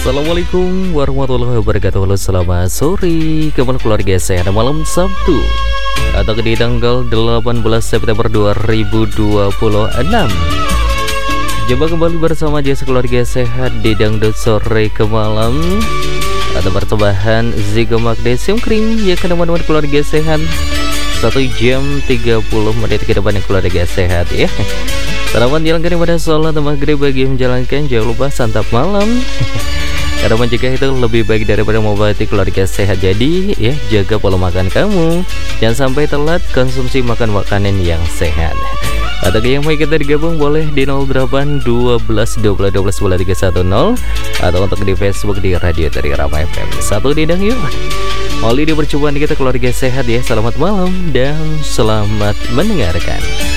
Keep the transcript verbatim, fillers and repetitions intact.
Assalamualaikum warahmatullahi wabarakatuh. Halo, selamat sore kembali keluarga sehat malam Sabtu atau di tanggal delapan belas September dua ribu dua puluh enam. Jumpa kembali bersama jasa keluarga sehat di Dangdut Sore ke Malam atau persembahan Zigo Magnesium Cream ya ke teman-teman keluarga sehat. Satu jam tiga puluh menit ke depan keluarga sehat ya. Selamat jalankan ibadah sholat maghrib bagi yang menjalankan. Jangan lupa santap malam karena mencegah itu lebih baik daripada mengobati. Keluarga sehat, jadi ya jaga pola makan kamu, jangan sampai telat konsumsi makan makanan yang sehat. Atau yang mau kita digabung boleh di nol delapan dua belas dua belas dua belas dua tiga satu nol atau untuk di Facebook di Radio Dari Rama F M. Satu didang yuk. Oli di percobaan kita keluarga sehat ya. Selamat malam dan selamat mendengarkan.